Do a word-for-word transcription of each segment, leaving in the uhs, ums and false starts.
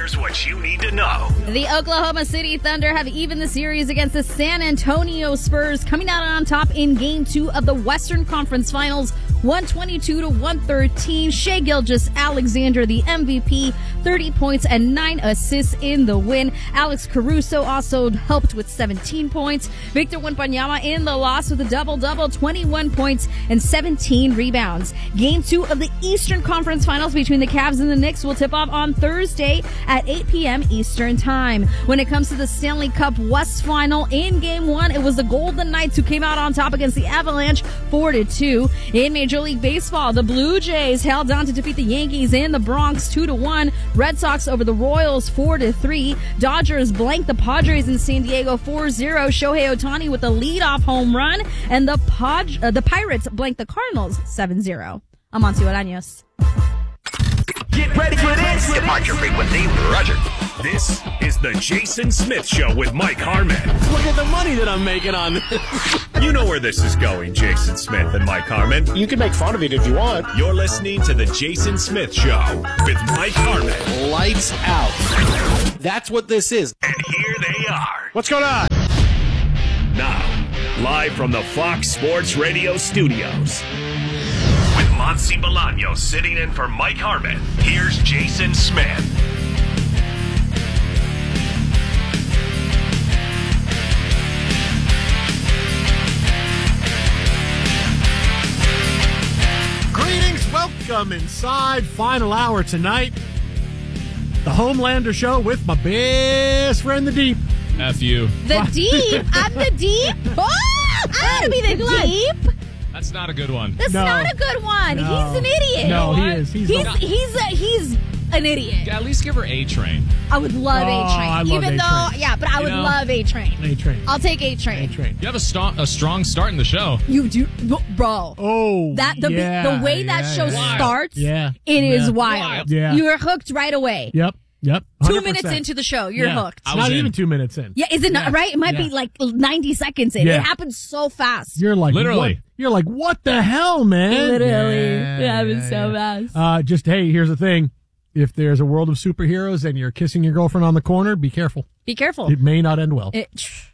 Here's what you need to know. The Oklahoma City Thunder have evened the series against the San Antonio Spurs, coming out on top in Game two of the Western Conference Finals, one twenty-two to one thirteen. Shai Gilgeous-Alexander, the M V P, thirty points and nine assists in the win. Alex Caruso also helped with seventeen points. Victor Wembanyama in the loss with a double-double, twenty-one points and seventeen rebounds. Game two of the Eastern Conference Finals between the Cavs and the Knicks will tip off on Thursday at eight p.m. Eastern Time. When it comes to the Stanley Cup West Final, in Game one, it was the Golden Knights who came out on top against the Avalanche, four to two. In Major League Baseball, the Blue Jays held on to defeat the Yankees in the Bronx, two to one. Red Sox over the Royals, four to three. Dodgers blanked the Padres in San Diego, four zero. Shohei Ohtani with a leadoff home run, and the Pod- uh, the Pirates blanked the Cardinals, seven zero. Amancio Araños. Get ready for this. Departure frequency, Roger. This is the Jason Smith Show with Mike Harmon. Look at the money that I'm making on this. You know where this is going, Jason Smith and Mike Harmon. You can make fun of it if you want. You're listening to the Jason Smith Show with Mike Harmon. Lights out. That's what this is. And here they are. What's going on? Now, live from the Fox Sports Radio studios. With Monsi Bolaños sitting in for Mike Harmon, here's Jason Smith. Greetings, welcome inside. Final hour tonight. The Homelander Show with my best friend, The Deep. F you. The Deep? I'm the Deep? Oh, I want to be the Deep. That's not a good one. That's No. not a good one. No. He's an idiot. No, he what? is. He's, He's the- he's a, he's an idiot. At least give her A Train. I would love Oh, A Train. I love Even A-Train. though, yeah, but I You would know? love A Train. A-Train. I'll take A Train. A-Train. You have a, st- a strong start in the show. You do, bro. Oh, That the yeah, the way that yeah, show yeah. starts, Yeah. it is Yeah. wild. Wild. Yeah. You are hooked right away. Yep, yep. Two one hundred percent. minutes into the show, you're Yeah. hooked. I was Not in. even two minutes in. Yeah, is it not right? It might Yeah. be like ninety seconds in. Yeah. It happens so fast. You're like, Literally. what? You're like, what the hell, man? Literally. Yeah, It happens yeah, so yeah. fast. Uh, just, hey, here's the thing. If there's a world of superheroes and you're kissing your girlfriend on the corner, be careful. Be careful. It may not end well. It,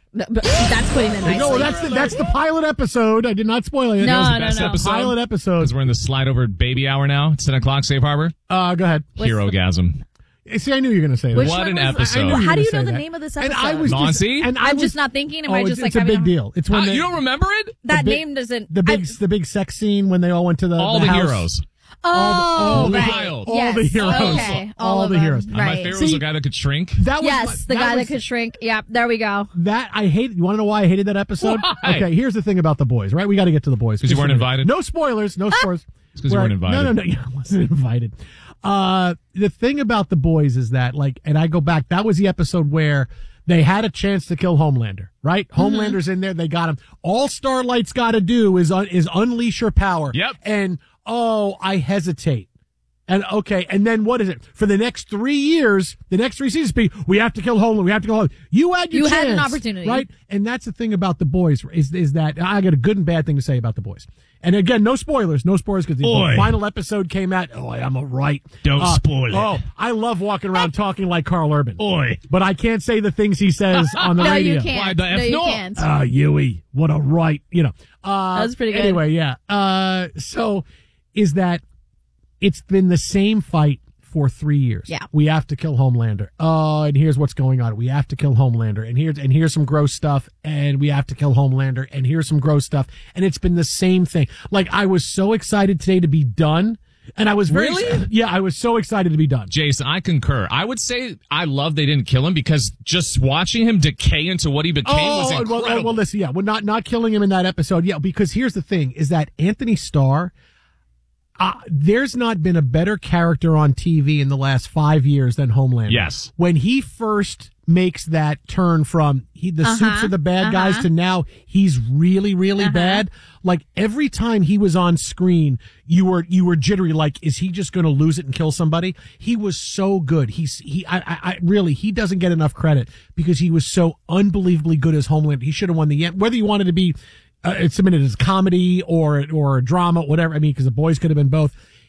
that's putting it nicely. No, that's the, that's the pilot episode. I did not spoil it. No, That was the no, best no. episode. pilot episode. Because we're in the slide over baby hour now. It's ten o'clock, Safe Harbor. Uh, go ahead. Hero-gasm. See, I knew you were going to say that. Which What one an was- episode. I knew you were How do gonna you say know the that. name of this And episode? I was Nancy? just, and I I'm was, just not thinking. Am oh, I it's, just like it's a having big deal. It's when Uh, they, you don't remember it? That the big- name doesn't. the big I- the big sex scene when they all went to the All the the house. heroes. Oh, all the- right. Wild. all Yes. the heroes. Okay. All of the them. heroes. Uh, My Right. favorite See- was the guy that could shrink. That was Yes, my- the guy was, that could shrink. Yeah, there we go. That I hate. You want to know why I hated that episode? Why? Okay, here's the thing about the boys. Right, we got to get to the boys 'Cause you weren't invited? No spoilers. No spoilers. It's 'cause you weren't invited. No, no, no. Yeah, I wasn't invited. Uh, the thing about the boys is that, like, and I go back. That was the episode where they had a chance to kill Homelander. Right, Mm-hmm. Homelander's in there. They got him. All Starlight's got to do is un- is unleash her power. Yep. And oh, I hesitate. And okay, and then what is it? For the next three years, the next three seasons be, we have to kill Homelander, we have to kill Homelander. You had your You chance. had an opportunity. Right? And that's the thing about the boys, is is that, I got a good and bad thing to say about the boys. And again, no spoilers, no spoilers, because the Boy. final episode came out, oh, I'm a right. Don't Uh, spoil it. Oh, I love walking around talking like Carl Urban. Oi. But I can't say the things he says on the No, radio. you can't. Why the no, F you not? can't. Ah, Yui, what a right, you know. Uh, That was pretty good. Anyway, yeah. Uh, so is that it's been the same fight for three years. Yeah. We have to kill Homelander. Oh, and here's what's going on. We have to kill Homelander. And here's, and here's some gross stuff. And we have to kill Homelander. And here's some gross stuff. And it's been the same thing. Like, I was so excited today to be done. And I was very, Really? yeah, I was so excited to be done. Jason, I concur. I would say I love they didn't kill him because just watching him decay into what he became was Oh, incredible. well, well, listen, yeah, well, not not killing him in that episode, yeah, because here's the thing: is that Anthony Starr, uh, there's not been a better character on T V in the last five years than Homelander. Yes. When he first makes that turn from he the Uh-huh, suits are the bad guys uh-huh. to now he's really really Uh-huh. bad. Like every time he was on screen, you were you were jittery. Like, is he just going to lose it and kill somebody? He was so good. He's he I, I I really he doesn't get enough credit because he was so unbelievably good as Homelander. He should have won the whether you wanted to be uh, submitted as comedy or or a drama, whatever. I mean, because the boys could have been both.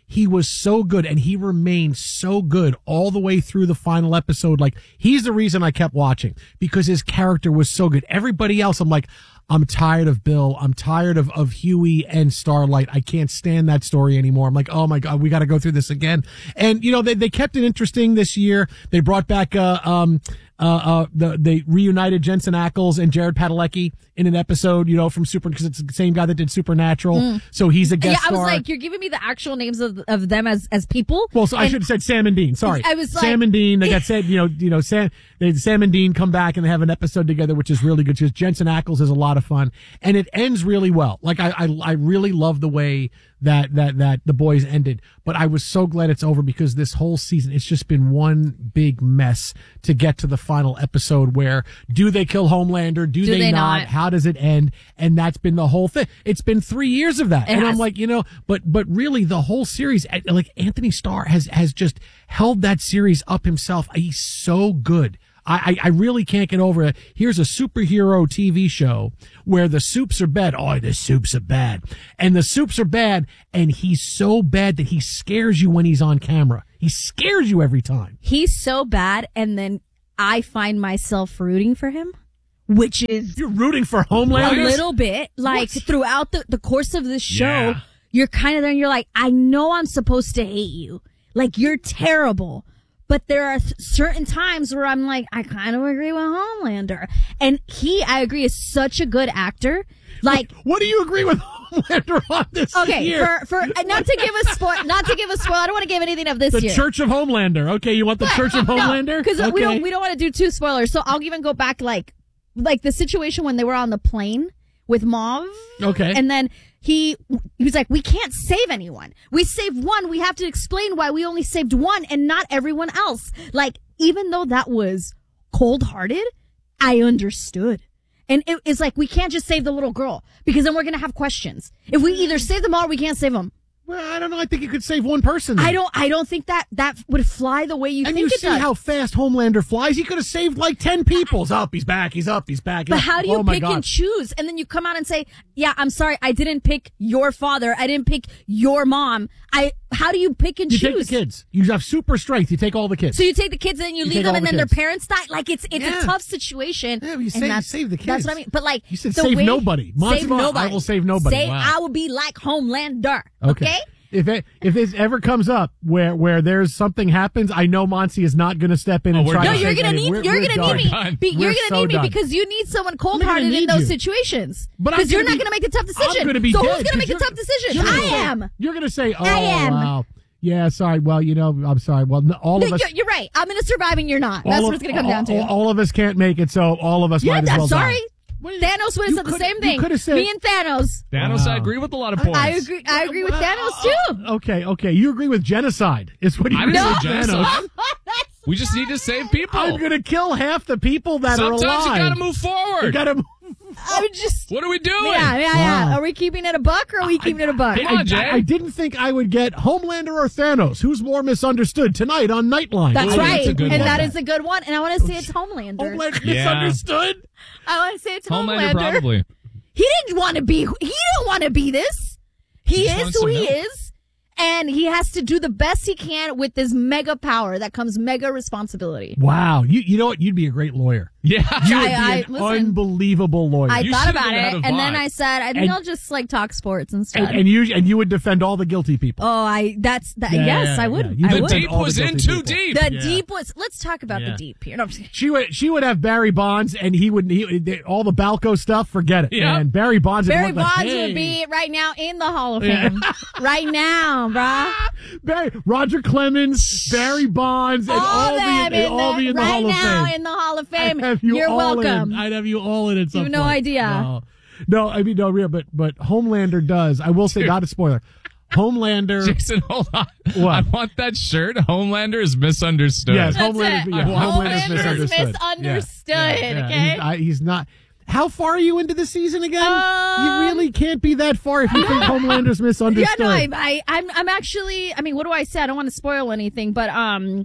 he was so good, and he remained so good all the way through the final episode. Like, he's the reason I kept watching, because his character was so good. Everybody else, I'm like, I'm tired of Bill. I'm tired of, of Huey and Starlight. I can't stand that story anymore. I'm like, oh my God, we got to go through this again. And, you know, they, they kept it interesting this year. They brought back, uh, um, uh, uh, the, they reunited Jensen Ackles and Jared Padalecki in an episode, you know, from Super, because it's the same guy that did Supernatural. Mm. So he's a guest Yeah, I was star. like, you're giving me the actual names of, of them as, as people. Well, so I should have said Sam and Dean. Sorry. I was like, Sam and Dean. They got said, you know, you know, Sam, they, Sam and Dean come back and they have an episode together, which is really good because Jensen Ackles is a lot of fun, and it ends really well. Like, I, I, I really love the way that, that, that the boys ended, but I was so glad it's over, because this whole season, it's just been one big mess to get to the final episode where do they kill Homelander? Do, Do they, they not? not? How does it end? And that's been the whole thing. It's been three years of that. It and has. I'm like, you know, but, but really the whole series, like Anthony Starr has, has just held that series up himself. He's so good. I, I really can't get over it. Here's a superhero T V show where the soups are bad. Oh, the soups are bad. And the soups are bad. And he's so bad that he scares you when he's on camera. He scares you every time. He's so bad, and then I find myself rooting for him, which is You're rooting for Homelander? a little bit. Like, What? throughout the, the course of this show, Yeah. you're kind of there and you're like, I know I'm supposed to hate you. Like, you're terrible. But there are th- certain times where I'm like, I kind of agree with Homelander. And he, I agree, is such a good actor. Like, What do you agree with Homelander on this okay, year? for, for, uh, not to give a spoil, not to give a spoil, I don't want to give anything of this the year. Church of Homelander. Okay, you want the Church of Homelander? Because okay. we don't, we don't want to do two spoilers. So I'll even go back, like, like the situation when they were on the plane with Mauve. Okay. And then he, he was like, we can't save anyone. We saved one. We have to explain why we only saved one and not everyone else. Like, even though that was cold hearted, I understood. And it, it's like, we can't just save the little girl, because then we're going to have questions. If we either save them all or we can't save them. Well, I don't know. I think you could save one person. I don't, I don't think that that would fly the way you And think you it see does. how fast Homelander flies. He could have saved like ten people. He's up. He's back. He's up. He's back. But how do you oh my pick God. and choose? And then you come out and say, yeah, I'm sorry, I didn't pick your father. I didn't pick your mom. I, how do you pick and You choose? take the kids. You have super strength. You take all the kids. So you take the kids and you, You leave take them all and the then kids. their parents die? Like, it's, it's Yeah. a tough situation. Yeah, but you And save- you that's- save the That's kids. what I mean. But like, You said the save way- nobody. Monty Save Ball, I nobody. will save nobody. Say, Wow. I will be like Homelander. Okay? If it, if this ever comes up where where there's something happens, I know Monty is not going to step in Oh, and we're try No, to done. you're save gonna any- need we're- you're we're gonna need me. done. Be, you're We're gonna so need me done. because you need someone I'm cold-hearted gonna in need those you. situations. But I'm Because you're gonna not be- gonna make the tough decision. I'm going to be so dead. who's gonna make the 'cause tough decisions? you're gonna I say- am. You're going to say, oh, I am. wow. Yeah, sorry. Well, you know, I'm sorry. Well, no, all No, of us. you're, you're right. I'm gonna survive and you're not. That's all what of- it's gonna come all, down to. All, all of us can't make it, so all of us yeah, might as I'm well sorry. die. What- Thanos would have you said the could- same you thing. could have said- Me and Thanos. Thanos, Wow. I agree with a lot of points. I agree. I agree with Thanos too. Okay, okay. You agree with genocide. Is what you I agree didn't with say Thanos. genocide. That's We just need to save people. I'm going to kill half the people that Sometimes are alive. you gotta move forward. You gotta move. I'm just. What are we doing? Yeah, yeah, yeah. Wow. Are we keeping it a buck or are we keeping it a buck? Come on, I, Jay. I didn't think I would get Homelander or Thanos. Who's more misunderstood tonight on Nightline? That's Ooh, right, that's a good and one. that is a good one. And I want to say it's Homelander. Homelander Yeah. misunderstood. I want to say it's Homelander, Homelander. probably. He didn't want to be. He didn't want to be this. He just is wants who some he help. is, and he has to do the best he can with this mega power that comes mega responsibility. Wow. You you know what? You'd be a great lawyer. Yeah. You would I- I- be an listen, unbelievable lawyer. I You thought should've about been out it, of and then line. I said, I think And- I'll just like talk sports instead. and, and you and you would defend all the guilty people. oh, I that's that. Yeah, yes, yeah, I would. yeah. You I the did would. defend deep all the was in guilty too people. deep. The Yeah. deep was. Let's talk about Yeah. the deep here. No, I'm just kidding. She would she would have Barry Bonds, and he would he, they- all the Balco stuff. Forget it. Yeah. And Barry Bonds. would Barry want the, Bonds hey. would be right now in the Hall of Yeah. Fame. Right now, bruh. Barry, Roger Clemens, Barry Bonds, and All all, them the, and in all the, be in the right Hall of now Fame. in the Hall of Fame. I'd have you You're all welcome. In. I'd have you all in at some have no point. idea. No. no, I mean no real, but but Homelander does. I will say, not a spoiler. Homelander. Jason, hold on. What? I want that shirt. Homelander is misunderstood. Yes, That's Homelander. it. Yeah, Homelander's Homelander's misunderstood. misunderstood, Yeah, yeah, okay? He's, I, he's not. How far are you into the season again? Um, you really can't be that far if you think Homelander's misunderstood. Yeah, no, I, I, I'm, I'm actually. I mean, what do I say? I don't want to spoil anything, but um,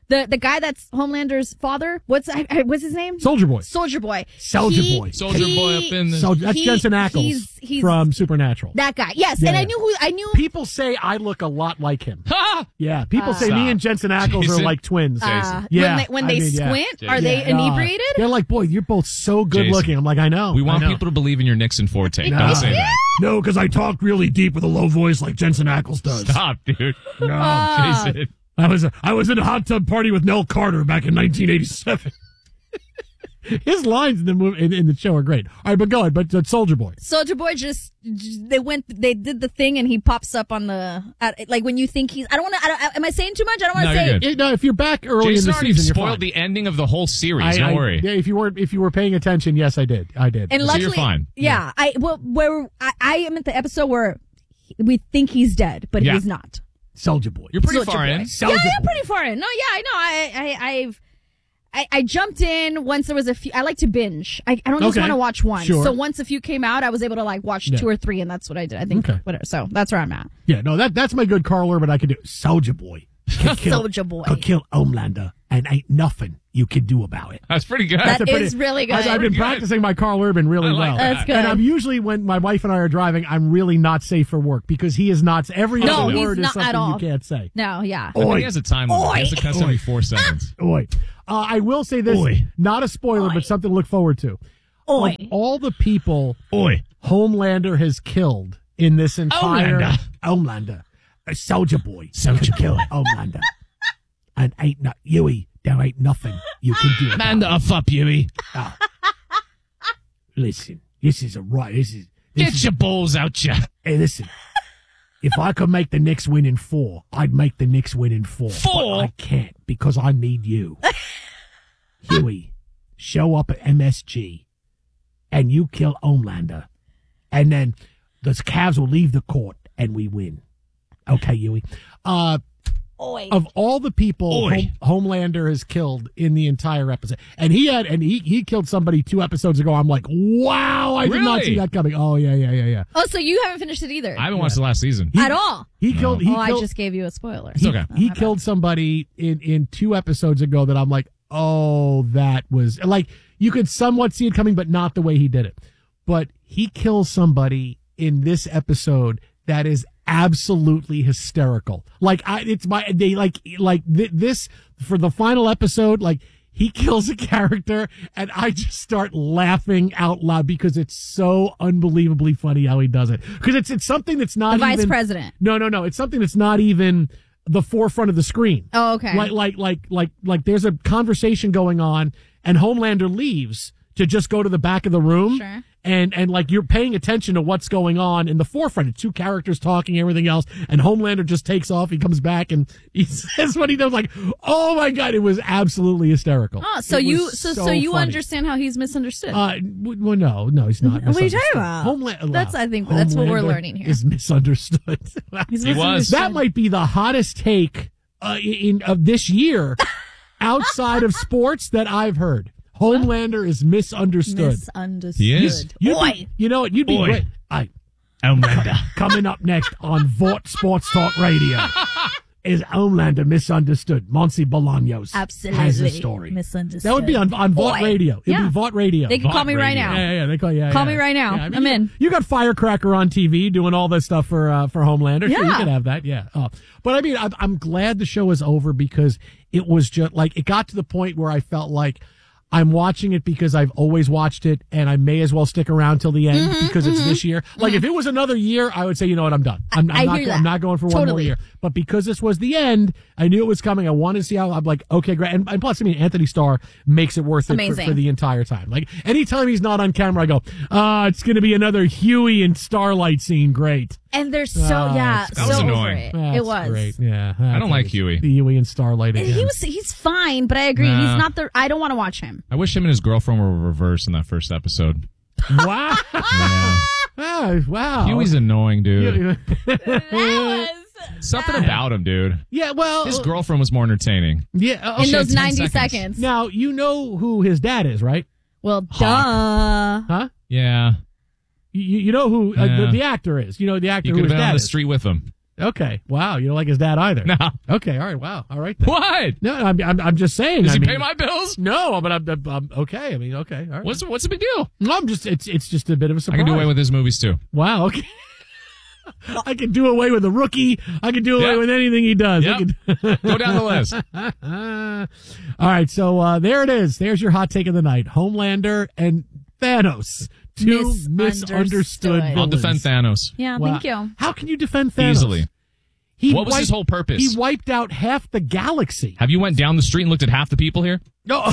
The the guy that's Homelander's father. What's I, I- what's his name? Soldier Boy. Soldier Boy. Soldier He- Boy. Soldier he- Boy up in the. So that's he- Jensen Ackles he's- he's- from Supernatural. That guy. Yes, Yeah, and I yeah. knew who I knew. People say I look a lot like him. Ha! Yeah, people say Stop. me and Jensen Ackles Jason. are like twins. Uh, Yeah, when they, when I they mean, yeah. squint, are they Yeah, uh, inebriated? they're like, boy, you're both so good Jason. looking. I'm like, I know. We want I know. people to believe in your Nixon forte. No. Don't say that. No, because I talk really deep with a low voice like Jensen Ackles does. Stop, dude. No. Jason. I was I was in a hot tub party with Nell Carter back in nineteen eighty-seven. His lines in the movie in, in the show are great. All right, but go ahead. But uh, Soldier Boy. Soldier Boy just, just they went they did the thing and he pops up on the at, like when you think he's I don't want to am I saying too much? I don't want to No, say you're it. good. Eh, No, if you're back early Jason in the already season, you're spoiled fine. the ending of the whole series. I, Don't I- worry. Yeah, if you were if you were paying attention, yes, I did. I did. And So luckily, you're fine. Yeah, I well where I, I am at the episode where he- we think he's dead, but Yeah. he's not. Soldier Boy. You're pretty Soldier far Boy. in. Yeah, Soldier yeah, Boy. pretty far in. No, yeah, I know. I, I, I've, I, I jumped in once there was a few. I like to binge. I, I don't just Okay. want to watch one. Sure. So once a few came out, I was able to like watch Yeah. two or three, and that's what I did. I think. Okay. Whatever. So that's where I'm at. Yeah, no, that that's my good Carl Urban I could do. Soldier Boy. Could kill, Soldier Boy. Could kill Homelander, and ain't nothing you can do about it. That's pretty good. That That's a pretty- is really good. I, I've been Good. practicing my Carl Urban really I like well. that. That's good. And I'm usually, when my wife and I are driving, I'm really not safe for work because he is not. Every No, other he's word is not something at all. you can't say. No, yeah. I think Oi. he has a time limit. He has to cuss Oi. every four seconds. Oi. Uh, I will say this, Oi. not a spoiler, but something to look forward to. Oi. Of all the people Oi. Homelander has killed in this entire Homelander. Homelander, a Soldier Boy, Soldier kill Homelander, and ain't not Huey. There ain't nothing you can do about Man, it. the fuck, Huey. Listen, this is a right. This is this Get is, your balls out, ya. Hey, listen. If I could make the Knicks win in four, I'd make the Knicks win in four. Four? But I can't because I need you. Huey, show up at M S G and you kill Homelander. And then the Cavs will leave the court and we win. Okay, Huey. Uh, Oi. of all the people Oi. Home, Homelander has killed in the entire episode, and he had, and he, he killed somebody two episodes ago. I'm like, wow, I did not Really? see that coming. Oh yeah, yeah, yeah, yeah. Oh, so you haven't finished it either I haven't watched the last season. He- at all? He killed. He oh, I killed, just gave you a spoiler. he, okay. he Oh, my killed somebody in, in two episodes ago that I'm like, oh, that was like, you could somewhat see it coming, but not the way he did it. But he kills somebody in this episode that is absolutely hysterical. Like I, it's my, they like, like th- this for the final episode, like he kills a character and I just start laughing out loud because it's so unbelievably funny how he does it. Cause it's, it's something that's not The vice even, president. no, no, no. It's something that's not even the forefront of the screen. Oh, okay. Like, like, like, like, like there's a conversation going on and Homelander leaves to just go to the back of the room. Sure. And, and like you're paying attention to what's going on in the forefront. It's two characters talking, everything else. And Homelander just takes off. He comes back and he says what he does. Like, oh my God, it was absolutely hysterical. Oh, so It you was so so, you funny. understand how he's misunderstood. Uh, w- well, no, no, he's not. What are you talking misunderstood. about? Homeland- That's- I think that's what we're Homelander learning here. Is misunderstood. He's He was. misunderstood. That might be the hottest take uh, in of this year outside of sports that I've heard. Homelander is misunderstood. misunderstood. He is. You'd Oi. be, you know what? You'd be Oi. great. I, Homelander. coming up next on Vought Sports Talk Radio is Homelander misunderstood. Monty Bolaños Absolutely has a story. misunderstood. That would be on on Vought Oi. Radio. It'd Yeah. be Vought Radio. They can call Vought me right Radio. now. Yeah, yeah, they call yeah. Call yeah. me right now. Yeah, I mean, I'm you, in. You got Firecracker on T V doing all this stuff for uh, for Homelander. Sure, you Yeah. can have that. Yeah. Uh, but I mean, I'm, I'm glad the show is over because it was just like it got to the point where I felt like I'm watching it because I've always watched it, and I may as well stick around till the end Mm-hmm, because it's this year. Like if it was another year, I would say, you know what, I'm done. I'm, I'm I not. hear go- that. I'm not going for one more Totally. year. But because this was the end, I knew it was coming. I wanted to see how. I'm like, okay, great. And, and plus, I mean, Anthony Starr makes it worth it for, Amazing. for the entire time. Like anytime he's not on camera, I go, ah, it's going to be another Huey and Starlight scene. Great. And they're so Oh, yeah, that was so over annoying. it. That's it was. great. Yeah. I don't like Huey. The Huey and Starlight And again. he was he's fine, but I agree. Nah. He's not the I don't want to watch him. I wish him and his girlfriend were reversed in that first episode. wow. Yeah. Ah, wow. Huey's annoying, dude. That Something about him, dude. yeah. Well, His girlfriend was more entertaining. yeah. uh, in She those had ten ninety seconds. seconds. Now you know who his dad is, right? Well, duh. Huh? Yeah. You, you know who uh, Yeah. the, the actor is. You know the actor He who could his have been dad on the is. street with him. Okay. Wow. You don't like his dad either. No. Okay. All right. Wow. All right. Then. What? No, I'm, I'm, I'm just saying. Does I he mean, pay my bills? No, but I'm, I'm, I'm okay. I mean, okay. All right. What's what's the big deal? No, I'm just. It's it's just a bit of a I surprise. can do away with his movies too. Wow. Okay. I can do away with the rookie. I can do away Yep. with anything he does. I Yep. can- Go down the list. All right. So uh, there it is. There's your hot take of the night: Homelander and Thanos. Two Misunderstood. misunderstood. I'll I'll villains. defend Thanos Yeah, Wow. thank you. How can you defend Thanos? easily. He What was his whole purpose? He wiped out half the galaxy. Have you went down the street and looked at half the people here? No.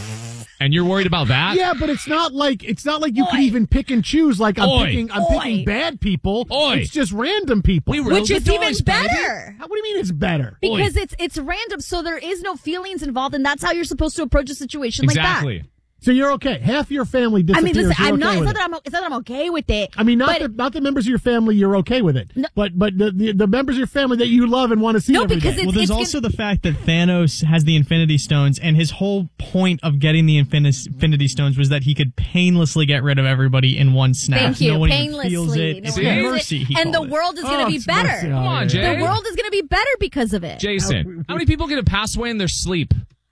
And you're worried about that? Yeah, but it's not like it's not like you Oi. can even pick and choose. Like I'm Oi. picking, I'm Oi. picking bad people. Oi. It's just random people. We Which is the even doors, baby. better. How, what do you mean it's better? Because it's it's random, so there is no feelings involved, and that's how you're supposed to approach a situation Exactly. like that. So you're okay. Half your family I disappears. mean, listen, you're I'm okay not. It's with not, it. that I'm, it's not that I'm okay with it. I mean, not but, the not the members of your family. You're okay with it, No. but but the, the the members of your family that you love and want to see. No, every because day. it's- Well, there's also the fact that Thanos has the Infinity Stones, and his whole point of getting the Infin- Infinity Stones was that he could painlessly get rid of everybody in one snap. Thank you. No one even Painlessly. feels it. No It's one feels it. mercy. He and the called it. world is going Oh, to be it's better. mercy. Oh, Come on, yeah. Jay. The world is going to be better because of it. Jason, how many people get to pass away in their sleep?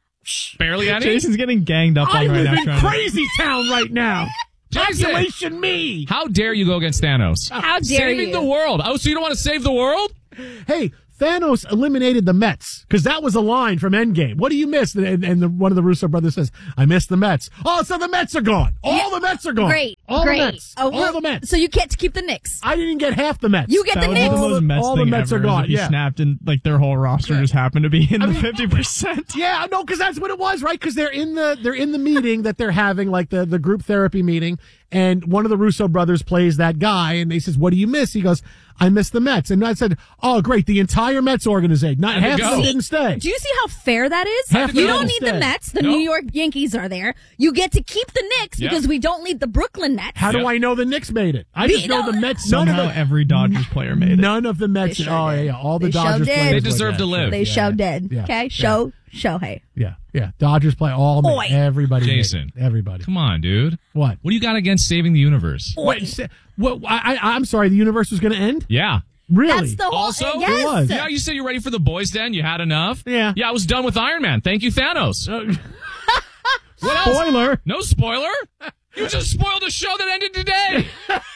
Barely any? Jason's getting ganged up I on right live now. in trying to- crazy town right now. Jason, Population me. how dare you go against Thanos? How dare Saving you? the world. Oh, so you don't want to save the world? Hey, Thanos eliminated the Mets because that was a line from Endgame. What do you miss? And, and the, one of the Russo brothers says, "I miss the Mets." Oh, so the Mets are gone. All Yeah. the Mets are gone. Great. All Great. the Mets. Oh, all we're- the Mets. So you get to keep the Knicks. I didn't get half the Mets. You get That the would be Knicks. the most Mets All the thing Mets ever, are is gone, if you yeah. snapped and like their whole roster just happened to be in I the mean- fifty percent. Yeah, no, because that's what it was, right? Because they're in the they're in the meeting that they're having, like the the group therapy meeting, and one of the Russo brothers plays that guy, and they says, "What do you miss?" He goes, "I miss the Mets," and I said, "Oh, great, the entire Mets organization, not How'd it half of them go? didn't stay." Do you see how fair that is? Half you the don't Knicks need the stay. Mets. The Nope. New York Yankees are there. You get to keep the Knicks Yep. because we don't need the Brooklyn Nets. How do Yep. I know the Knicks made it? I just We know know the it. Mets. None Somehow of the every Dodgers player made it. none of the Mets. They sure oh yeah, did. yeah, all the They sure Dodgers did. players. They were deserve there. to live. They Yeah, show yeah, did. yeah, Okay, yeah. show show hey. Yeah, yeah. Dodgers play all made Oi. it. Everybody. made it. Jason. Everybody. Come on, dude. What? What do you got against saving the universe? Wait, say- what? I, I, I'm sorry. The universe was going to end. Yeah. Really? That's the whole. Also, yes. It was. Yeah, you said you're ready for the boys' den. You had enough. Yeah. Yeah, I was done with Iron Man. Thank you, Thanos. Uh, What else? Spoiler. No spoiler. You just spoiled a show that ended today.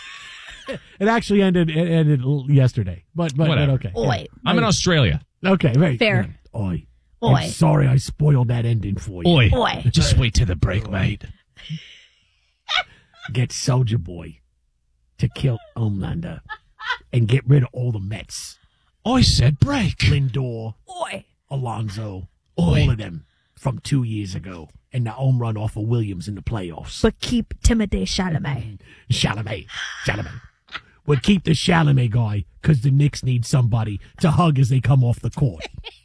It actually ended. It ended l- yesterday. But but, but Whatever. okay. Oi. I'm in Australia. Okay. Very Fair. yeah. Oi. Oi. I'm sorry I spoiled that ending for you. Oi. Oi. Just wait till the break, mate. Get Soldier Boy to kill Homelander and get rid of all the Mets. I said break. Lindor, Oi. Alonso, Oi. all of them from two years ago, and the home run off of Williams in the playoffs. But keep Timothy Chalamet. Chalamet, Chalamet. We'll keep the Chalamet guy because the Knicks need somebody to hug as they come off the court.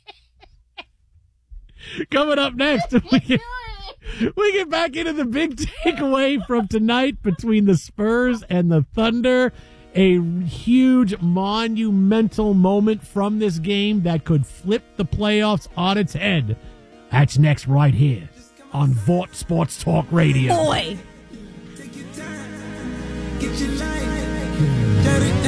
Coming up next, we get, we get back into the big takeaway from tonight between the Spurs and the Thunder. A huge, monumental moment from this game that could flip the playoffs on its head. That's next right here on Vought Sports Talk Radio. Oi. Take your time, get your life, let it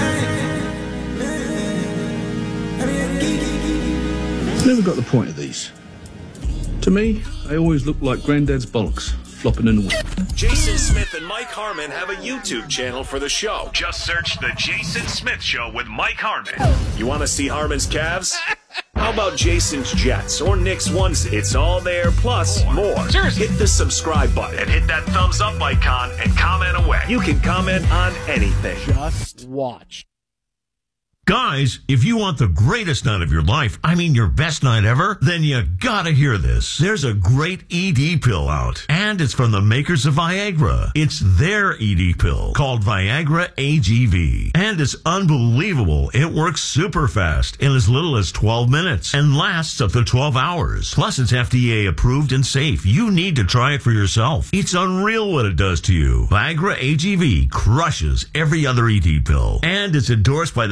die. Never got the point of these. To me, they always look like Granddad's bollocks flopping in the wind. Jason Smith and Mike Harmon have a YouTube channel for the show. Just search The Jason Smith Show with Mike Harmon. You want to see Harmon's calves? How about Jason's Jets or Nick's ones? It's all there, plus more. Hit the subscribe button and hit that thumbs up icon and comment away. You can comment on anything. Just watch. Guys, if you want the greatest night of your life, I mean your best night ever, then you gotta hear this. There's a great E D pill out, and it's from the makers of Viagra. It's their E D pill called Viagra A G V, and it's unbelievable. It works super fast in as little as twelve minutes and lasts up to twelve hours. Plus, it's F D A approved and safe. You need to try it for yourself. It's unreal what it does to you. Viagra A G V crushes every other E D pill, and it's endorsed by the head of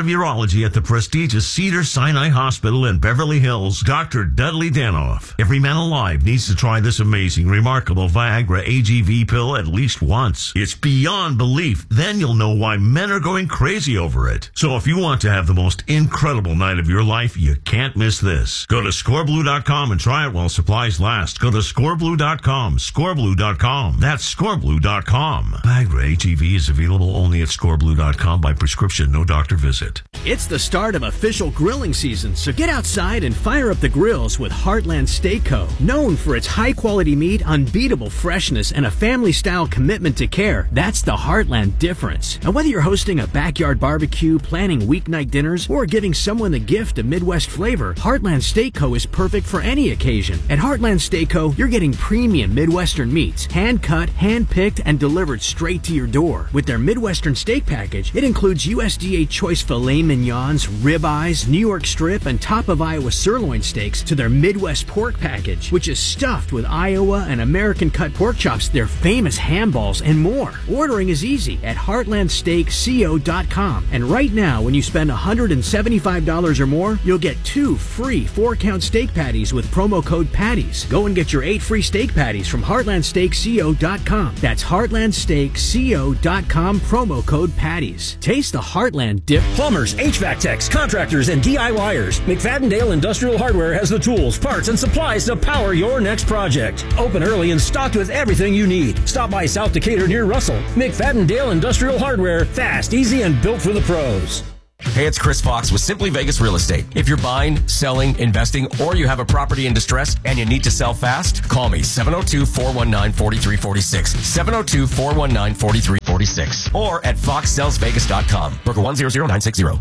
urology at the prestigious Cedars-Sinai Hospital in Beverly Hills, Doctor Dudley Danoff. Every man alive needs to try this amazing, remarkable Viagra A G V pill at least once. It's beyond belief. Then you'll know why men are going crazy over it. So if you want to have the most incredible night of your life, you can't miss this. Go to score blue dot com and try it while supplies last. Go to score blue dot com, score blue dot com. That's score blue dot com. Viagra A G V is available only at score blue dot com by prescription, no doctor visit. It's the start of official grilling season, so get outside and fire up the grills with Heartland Steak Co. Known for its high-quality meat, unbeatable freshness, and a family-style commitment to care, that's the Heartland difference. And whether you're hosting a backyard barbecue, planning weeknight dinners, or giving someone the gift of Midwest flavor, Heartland Steak Co. is perfect for any occasion. At Heartland Steak Co., you're getting premium Midwestern meats, hand-cut, hand-picked, and delivered straight to your door. With their Midwestern steak package, it includes U S D A choice filet mignons, ribeyes, New York strip, and top of Iowa sirloin steaks to their Midwest pork package, which is stuffed with Iowa and American cut pork chops, their famous handballs, and more. Ordering is easy at heartland steak co dot com. And right now, when you spend one hundred seventy-five dollars or more, you'll get two free four-count steak patties with promo code PATTIES. Go and get your eight free steak patties from heartland steak co dot com. That's heartland steak co dot com, promo code PATTIES. Taste the Heartland dip. Plumbers, H V A C techs, contractors, and DIYers. McFadden-Dale Industrial Hardware has the tools, parts, and supplies to power your next project. Open early and stocked with everything you need. Stop by South Decatur near Russell. McFadden-Dale Industrial Hardware. Fast, easy, and built for the pros. Hey, it's Chris Fox with Simply Vegas Real Estate. If you're buying, selling, investing, or you have a property in distress and you need to sell fast, call me seven oh two, four one nine, four three four six, seven oh two, four one nine, four three four six, or at fox sells vegas dot com. Broker one zero zero nine six zero.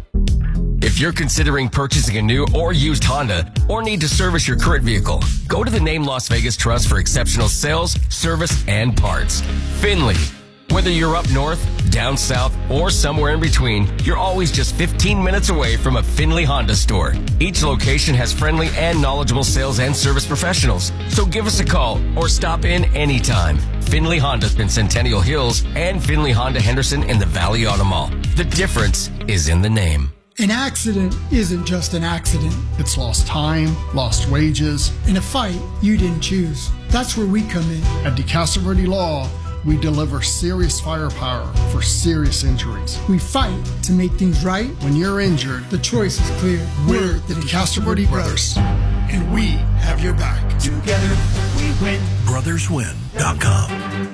If you're considering purchasing a new or used Honda or need to service your current vehicle, go to the Name Las Vegas Trust for exceptional sales, service, and parts. Finley. Whether you're up north, down south, or somewhere in between, you're always just fifteen minutes away from a Finley Honda store. Each location has friendly and knowledgeable sales and service professionals. So give us a call or stop in anytime. Finley Honda's in Centennial Hills and Finley Honda Henderson in the Valley Auto Mall. The difference is in the name. An accident isn't just an accident. It's lost time, lost wages, in a fight you didn't choose. That's where we come in. At DeCastro Verde Law, we deliver serious firepower for serious injuries. We fight to make things right. When you're injured, the choice is clear. We're the DeCastro Verde Brothers, and we have your back. Together, we win. brothers win dot com.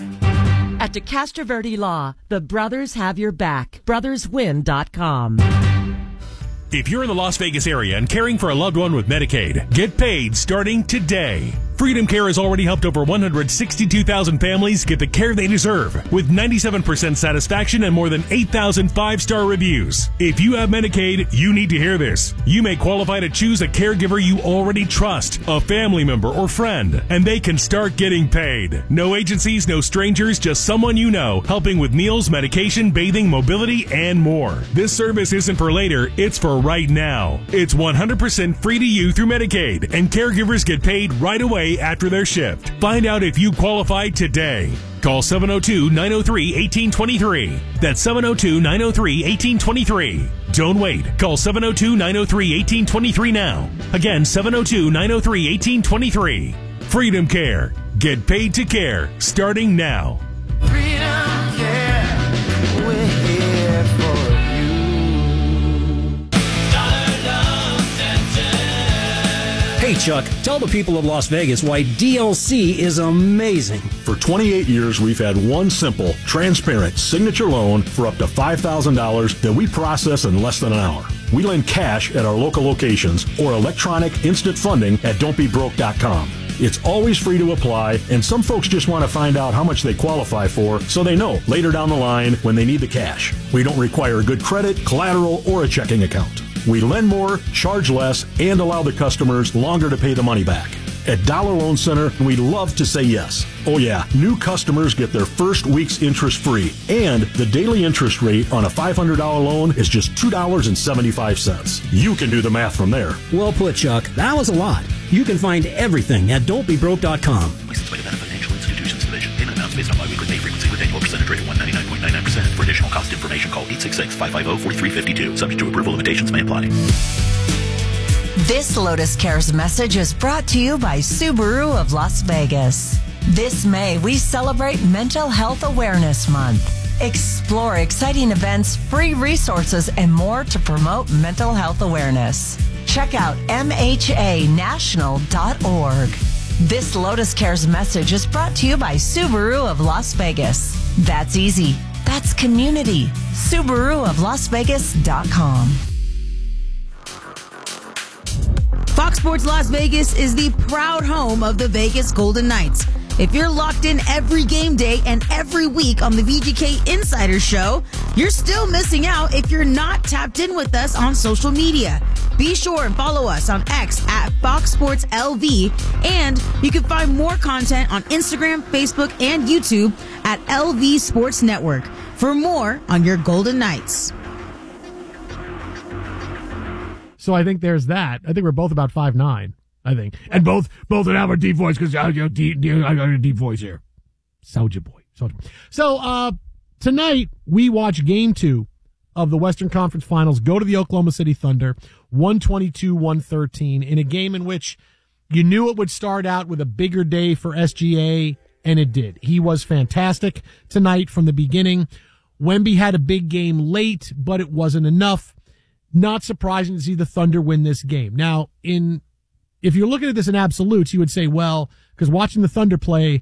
At DeCastro Verde Law, the brothers have your back. brothers win dot com. If you're in the Las Vegas area and caring for a loved one with Medicaid, get paid starting today. Freedom Care has already helped over one hundred sixty-two thousand families get the care they deserve with ninety-seven percent satisfaction and more than eight thousand five-star reviews. If you have Medicaid, you need to hear this. You may qualify to choose a caregiver you already trust, a family member or friend, and they can start getting paid. No agencies, no strangers, just someone you know, helping with meals, medication, bathing, mobility, and more. This service isn't for later, it's for right now. It's one hundred percent free to you through Medicaid, and caregivers get paid right away after their shift. Find out if you qualify today. Call seven oh two, nine oh three, one eight two three. That's seven oh two, nine oh three, one eight two three. Don't wait. Call seven oh two, nine oh three, one eight two three now. Again, seven oh two, nine oh three, one eight two three. Freedom Care. Get paid to care starting now. Freedom Care. We're here for you. Hey, Chuck, tell the people of Las Vegas why D L C is amazing. For twenty-eight years, we've had one simple, transparent signature loan for up to five thousand dollars that we process in less than an hour. We lend cash at our local locations or electronic instant funding at don't be broke dot com. It's always free to apply, and some folks just want to find out how much they qualify for so they know later down the line when they need the cash. We don't require good credit, collateral, or a checking account. We lend more, charge less, and allow the customers longer to pay the money back. At Dollar Loan Center, we love to say yes. Oh yeah, new customers get their first week's interest free, and the daily interest rate on a five hundred dollars loan is just two dollars and seventy-five cents. You can do the math from there. Well put, Chuck. That was a lot. You can find everything at don't be broke dot com. Licensed by Nevada Financial Institutions Division. Payment announced based on biweekly pay frequency with annual percentage rate of one ninety-nine point nine nine percent. For additional cost information, call eight six six, five five zero, four three five two. Subject to approval, limitations may apply. This Lotus Cares message is brought to you by Subaru of Las Vegas. This May, we celebrate Mental Health Awareness Month. Explore exciting events, free resources, and more to promote mental health awareness. Check out M H A national dot org. This Lotus Cares message is brought to you by Subaru of Las Vegas. That's easy. That's community. Subaru of Las Vegas dot com. Fox Sports Las Vegas is the proud home of the Vegas Golden Knights. If you're locked in every game day and every week on the V G K Insider Show, you're still missing out if you're not tapped in with us on social media. Be sure and follow us on X at Fox Sports L V, and you can find more content on Instagram, Facebook, and YouTube at L V Sports Network for more on your Golden Knights. So I think there's that. I think we're both about five nine. I think, and both both have a deep voice because I got a deep voice here. Soldier boy, soldier. So uh, tonight we watch Game Two of the Western Conference Finals. Go to the Oklahoma City Thunder, one twenty-two one thirteen, in a game in which you knew it would start out with a bigger day for S G A, and it did. He was fantastic tonight from the beginning. Wemby had a big game late, but it wasn't enough. Not surprising to see the Thunder win this game. Now, in if you're looking at this in absolutes, you would say, well, because watching the Thunder play,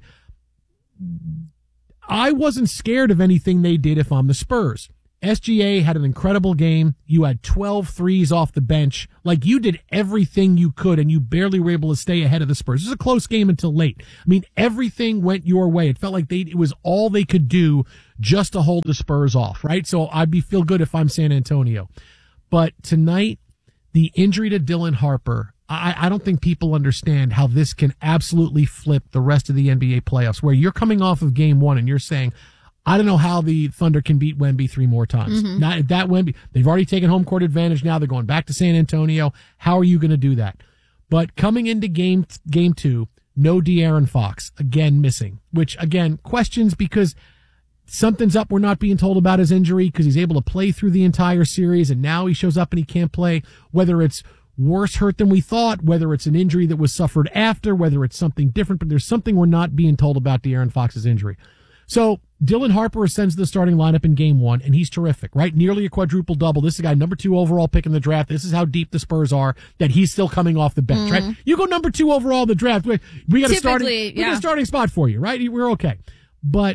I wasn't scared of anything they did if I'm the Spurs. S G A had an incredible game. You had twelve threes off the bench. Like, you did everything you could, and you barely were able to stay ahead of the Spurs. This is a close game until late. I mean, everything went your way. It felt like they it was all they could do just to hold the Spurs off, right? So I'd be feel good if I'm San Antonio. But tonight, the injury to Dylan Harper, I, I don't think people understand how this can absolutely flip the rest of the N B A playoffs, where you're coming off of game one and you're saying, I don't know how the Thunder can beat Wemby three more times. Mm-hmm. Not that Wemby. They've already taken home court advantage now. They're going back to San Antonio. How are you going to do that? But coming into game game two, no De'Aaron Fox, again missing, which, again, questions because something's up. We're not being told about his injury because he's able to play through the entire series, and now he shows up and he can't play, whether it's worse hurt than we thought, whether it's an injury that was suffered after, whether it's something different, but there's something we're not being told about De'Aaron Fox's injury. So Dylan Harper ascends to the starting lineup in game one, and he's terrific, right? Nearly a quadruple double. This is a guy number two overall pick in the draft. This is how deep the Spurs are, that he's still coming off the bench, mm-hmm. right? You go number two overall in the draft. We, we got a starting, we yeah. got a starting spot for you, right? We're okay. But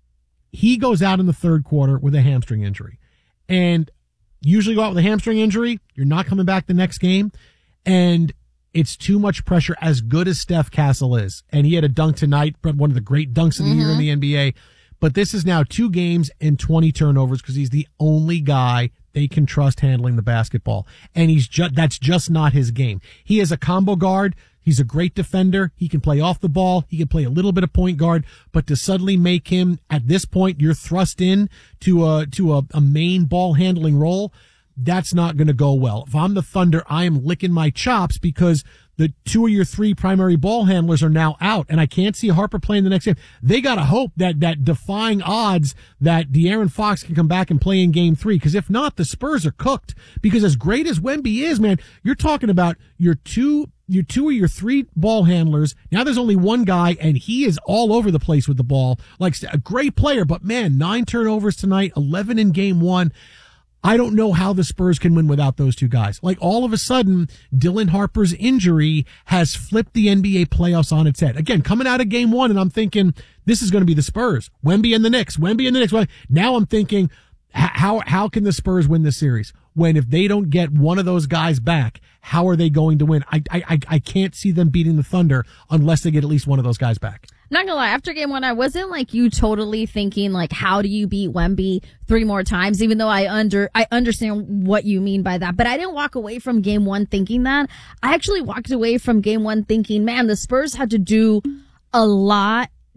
he goes out in the third quarter with a hamstring injury. And usually go out with a hamstring injury, you're not coming back the next game. And it's too much pressure, as good as Steph Castle is. And he had a dunk tonight, one of the great dunks of the mm-hmm. year in the N B A. But this is now two games and twenty turnovers because he's the only guy they can trust handling the basketball. And he's just, that's just not his game. He is a combo guard. He's a great defender. He can play off the ball. He can play a little bit of point guard, but to suddenly make him, at this point, you're thrust in to a, to a, a main ball handling role. That's not going to go well. If I'm the Thunder, I am licking my chops because the two of your three primary ball handlers are now out, and I can't see Harper playing the next game. They got to hope that, that defying odds that De'Aaron Fox can come back and play in game three, because if not, the Spurs are cooked. Because as great as Wemby is, man, you're talking about your two, your two or your three ball handlers. Now there's only one guy, and he is all over the place with the ball. Like, a great player, but man, nine turnovers tonight, eleven in game one. I don't know how the Spurs can win without those two guys. Like, all of a sudden, Dylan Harper's injury has flipped the N B A playoffs on its head. Again, coming out of game one, and I'm thinking, this is going to be the Spurs. Wemby and the Knicks. Wemby and the Knicks. Now I'm thinking, how how can the Spurs win this series? When if they don't get one of those guys back, how are they going to win? I I I can't see them beating the Thunder unless they get at least one of those guys back. Not gonna lie, after game one, I wasn't like you totally thinking like, how do you beat Wemby three more times? Even though I under, I understand what you mean by that, but I didn't walk away from game one thinking that. I actually walked away from game one thinking, man, the Spurs had to do a lot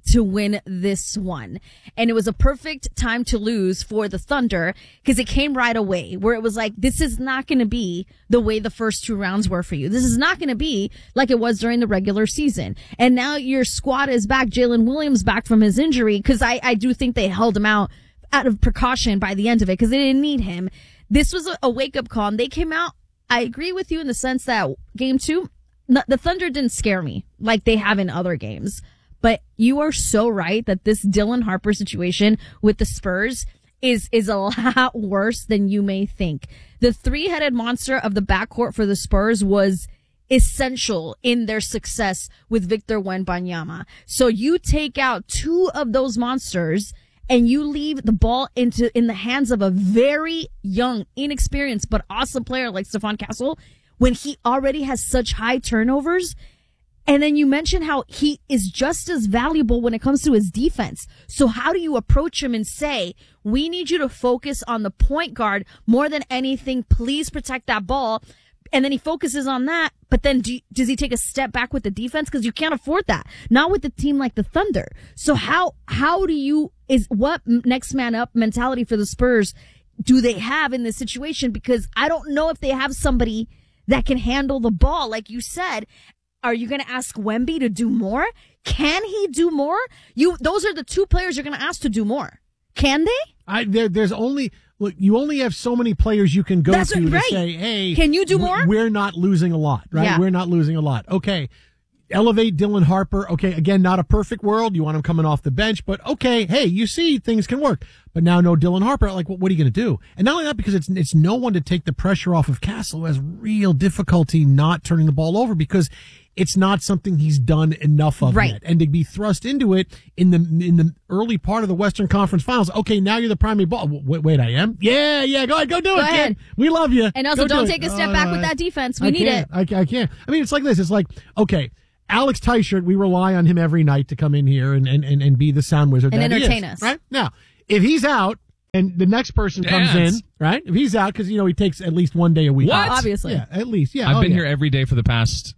to win this one. And it was a perfect time to lose for the Thunder because it came right away where it was like, this is not going to be the way the first two rounds were for you. This is not going to be like it was during the regular season. And now your squad is back. Jalen Williams back from his injury because I, I do think they held him out out of precaution by the end of it because they didn't need him. This was a, a wake-up call. And they came out. I agree with you in the sense that game two, the Thunder didn't scare me like they have in other games. But you are so right that this Dylan Harper situation with the Spurs is, is a lot worse than you may think. The three-headed monster of the backcourt for the Spurs was essential in their success with Victor Wembanyama. So you take out two of those monsters and you leave the ball into, in the hands of a very young, inexperienced, but awesome player like Stephon Castle when he already has such high turnovers. And then you mentioned how he is just as valuable when it comes to his defense. So how do you approach him and say, we need you to focus on the point guard more than anything. Please protect that ball. And then he focuses on that. But then do, does he take a step back with the defense? Because you can't afford that. Not with a team like the Thunder. So how, how do you, is what next man up mentality for the Spurs do they have in this situation? Because I don't know if they have somebody that can handle the ball. Like you said, are you going to ask Wemby to do more? Can he do more? You, those are the two players you're going to ask to do more. Can they? I there, there's only look. You only have so many players you can go That's to right. to say, "Hey, can you do more?" We're not losing a lot, right? Yeah. We're not losing a lot. Okay, elevate Dylan Harper. Okay, again, not a perfect world. You want him coming off the bench, but okay. Hey, you see things can work. But now, no Dylan Harper. Like, what, what are you going to do? And not only that, because it's it's no one to take the pressure off of Castle, who has real difficulty not turning the ball over because it's not something he's done enough of right. yet. And to be thrust into it in the in the early part of the Western Conference Finals. Okay, now you're the primary ball. Wait, wait, I am? Yeah, yeah, go ahead, go do go it, ahead. kid. We love you. And also go don't do take it. a step uh, back with that defense. We I need can't. it. I, I can't. I mean, it's like this. It's like, okay, Alex Teichert, we rely on him every night to come in here and, and, and, and be the sound wizard And that he entertain is, us. Right? Now, if he's out, and the next person comes Dance. in, right? If he's out, because, you know, he takes at least one day a week. What? off. Obviously. Yeah, at least. Yeah. I've oh, been yeah. here every day for the past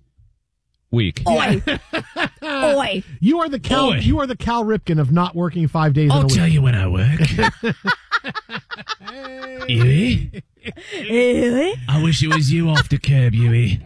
week. Oi. Oi. You are the Cal. Oi. You are the Cal Ripken of not working five days I'll in a week. tell you when I work. Huey? I wish it was you off the curb, Huey.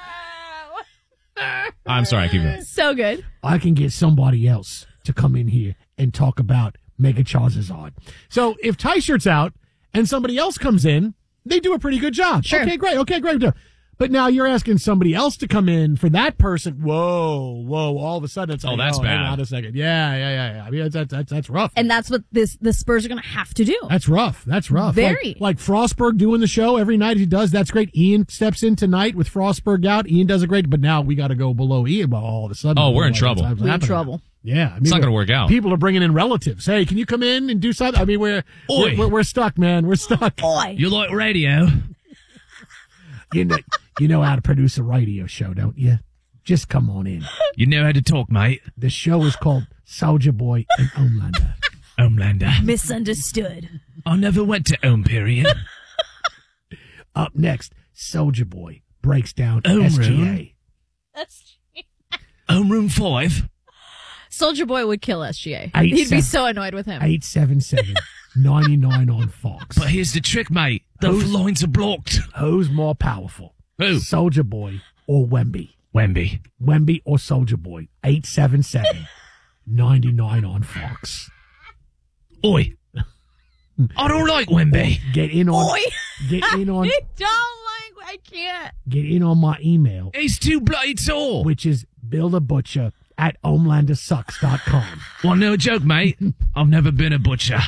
I'm sorry, keep going. So good. I can get somebody else to come in here and talk about Mega Charizard. So if Teichert's out and somebody else comes in, they do a pretty good job. Sure. Okay, great. Okay, great. But now you're asking somebody else to come in for that person. Whoa, whoa! All of a sudden, it's like, Oh, that's hang bad. on a second. Yeah, yeah, yeah, yeah. I mean, that's that's that's rough. And that's what this the Spurs are going to have to do. That's rough. That's rough. Very. Like, like Frostberg doing the show every night he does. That's great. Ian steps in tonight with Frostberg out. Ian does a great, but now we got to go below Ian. Well, all of a sudden. Oh, we're in like, trouble. what's We're in happening? trouble. Yeah. I mean, It's not we're- going to work out. People are bringing in relatives. Hey, can you come in and do something? I mean, we're, we're, Oi. we're, we're stuck, man. We're stuck. Oi. You like radio? You know, you know how to produce a radio show, don't you? Just come on in. You know how to talk, mate. The show is called Soldier Boy and Homelander. Homelander. Misunderstood. I never went to Home Period. Up next, Soldier Boy breaks down Home S G A. Room. That's Homeroom five. Soldier Boy would kill S G A. Eight He'd be seven- so annoyed with him. eight seven seven, nine nine on Fox. But here's the trick, mate. The Who's- lines are blocked. Who's more powerful? Who? Soldier Boy or Wemby? Wemby. Wemby or Soldier Boy? eight seven seven, nine nine on Fox. Oi. I don't like Wemby. Get in on Oi. get in on I don't like. I can't. get in on my email, He's too bloody tall. which is Bill the Butcher at homelander sucks dot com. Well, no joke, mate. I've never been a butcher.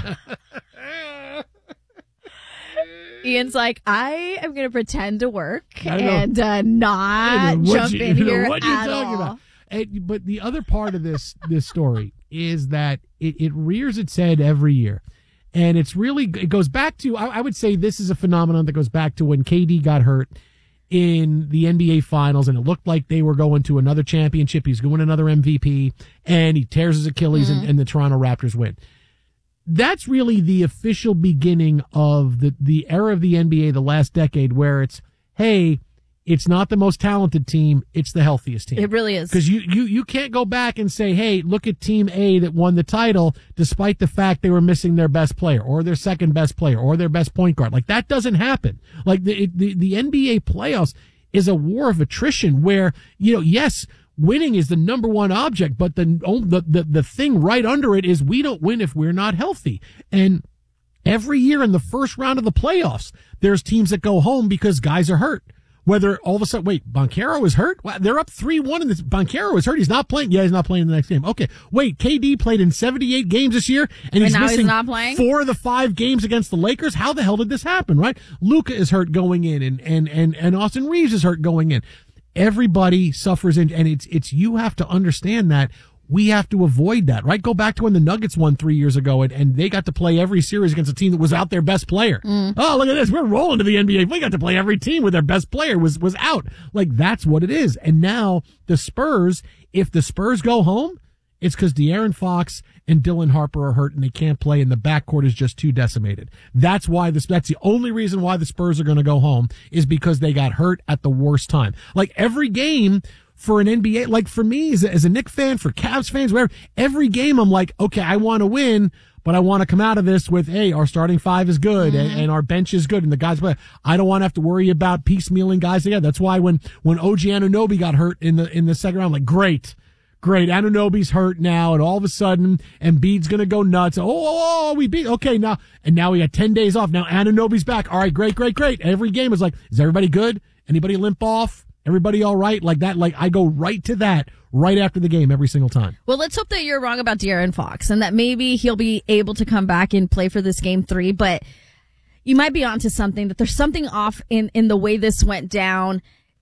Ian's like, I am going to pretend to work I know. and uh, I not don't know what jump you- in you know here what you're at talking all. about. And, but the other part of this this story is that it, it rears its head every year. And it's really, it goes back to, I, I would say this is a phenomenon that goes back to when K D got hurt in the N B A Finals, and it looked like they were going to another championship. He's going another M V P, and he tears his Achilles, Mm-hmm. and, and the Toronto Raptors win. That's really the official beginning of the, the era of the N B A, the last decade, where it's, hey, It's not the most talented team. It's the healthiest team. It really is. Because you, you, you can't go back and say, hey, look at Team A that won the title despite the fact they were missing their best player or their second best player or their best point guard. Like, that doesn't happen. Like, the, the, the N B A playoffs is a war of attrition where, you know, yes, winning is the number one object, but the, the, the, the thing right under it is we don't win if we're not healthy. And every year in the first round of the playoffs, there's teams that go home because guys are hurt. Whether all of a sudden, wait, Banchero is hurt? Well, they're up three one and this Banchero is hurt. He's not playing. Yeah, he's not playing in the next game. Okay. Wait, K D played in seventy-eight games this year and he's and now missing he's not playing? four of the five games against the Lakers. How the hell did this happen, right? Luka is hurt going in and, and, and, and Austin Reeves is hurt going in. Everybody suffers in, and it's, it's, you have to understand that. We have to avoid that, right? Go back to when the Nuggets won three years ago and, and they got to play every series against a team that was out their best player. Mm. Oh, look at this. We're rolling to the N B A. We got to play every team where their best player was, was out. Like, that's what it is. And now the Spurs, if the Spurs go home, it's because De'Aaron Fox and Dylan Harper are hurt and they can't play and the backcourt is just too decimated. That's why this, that's the only reason why the Spurs are going to go home is because they got hurt at the worst time. Like, every game, for an N B A, like for me as a, as a Knicks fan, for Cavs fans, whatever, every game I'm like, okay, I want to win, but I want to come out of this with, hey, our starting five is good mm-hmm. and, and our bench is good and the guys play. I don't want to have to worry about piecemealing guys together. That's why when, when O G Anunoby got hurt in the, in the second round, I'm like, great, great. Anunoby's hurt now. And all of a sudden, Embiid's going to go nuts. Oh, oh, oh, we beat, okay, now, and now we got ten days off. Now Anunoby's back. All right, great, great, great. Every game is like, is everybody good? Anybody limp off? Everybody all right? Like that, like I go right to that right after the game every single time. Well, let's hope that you're wrong about De'Aaron Fox and that maybe he'll be able to come back and play for this game three, but you might be onto something, that there's something off in, in the way this went down.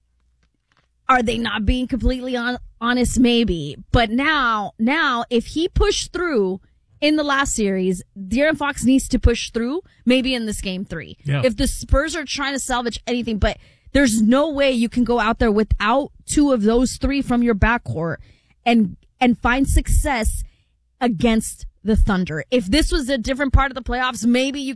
Are they not being completely on, honest? Maybe. But now, now, if he pushed through in the last series, De'Aaron Fox needs to push through maybe in this game three. Yeah. If the Spurs are trying to salvage anything, but there's no way you can go out there without two of those three from your backcourt and and find success against the Thunder. If this was a different part of the playoffs, maybe you